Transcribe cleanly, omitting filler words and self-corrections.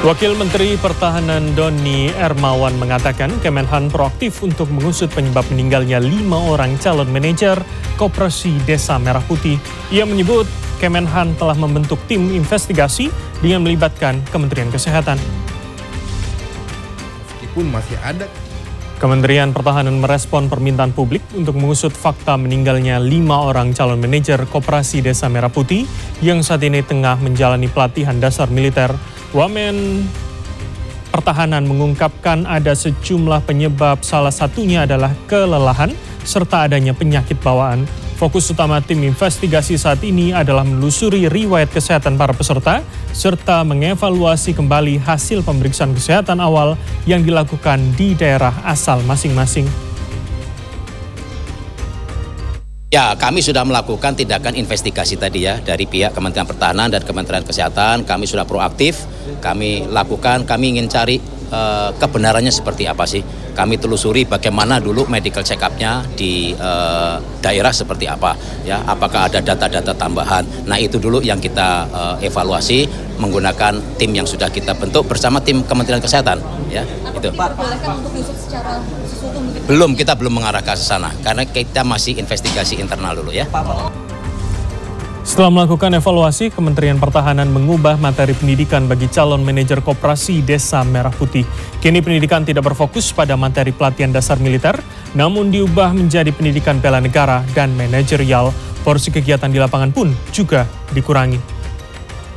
Wakil Menteri Pertahanan Doni Hermawan mengatakan Kemenhan proaktif untuk mengusut penyebab meninggalnya 5 orang calon manajer Koperasi Desa Merah Putih. Ia menyebut Kemenhan telah membentuk tim investigasi dengan melibatkan Kementerian Kesehatan. Meskipun masih ada. Kementerian Pertahanan merespon permintaan publik untuk mengusut fakta meninggalnya 5 orang calon manajer Koperasi Desa Merah Putih yang saat ini tengah menjalani pelatihan dasar militer. Wamen Pertahanan mengungkapkan ada sejumlah penyebab, salah satunya adalah kelelahan serta adanya penyakit bawaan. Fokus utama tim investigasi saat ini adalah menelusuri riwayat kesehatan para peserta serta mengevaluasi kembali hasil pemeriksaan kesehatan awal yang dilakukan di daerah asal masing-masing. Ya, kami sudah melakukan tindakan investigasi tadi ya dari pihak Kementerian Pertahanan dan Kementerian Kesehatan. Kami sudah proaktif, kami lakukan, kami ingin cari kebenarannya seperti apa sih. Kami telusuri bagaimana dulu medical check-up-nya di daerah seperti apa, ya. Apakah ada data-data tambahan. Nah, itu dulu yang kita evaluasi menggunakan tim yang sudah kita bentuk bersama tim Kementerian Kesehatan, ya. Itu. Belum, kita belum mengarah ke sana karena kita masih investigasi internal dulu, ya. Setelah melakukan evaluasi, Kementerian Pertahanan mengubah materi pendidikan bagi calon manajer Koperasi Desa Merah Putih. Kini pendidikan tidak berfokus pada materi pelatihan dasar militer, namun diubah menjadi pendidikan bela negara dan manajerial. Porsi kegiatan di lapangan pun juga dikurangi.